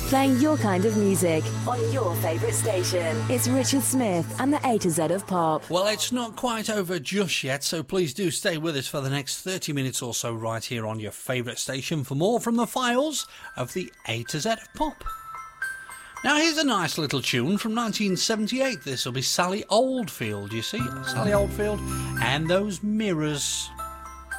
Playing your kind of music on your favourite station. It's Richard Smith and the A to Z of Pop. Well, it's not quite over just yet, so please do stay with us for the next 30 minutes or so right here on your favourite station for more from the files of the A to Z of Pop. Now, here's a nice little tune from 1978. This will be Sally Oldfield, you see? Sally Oldfield and those mirrors.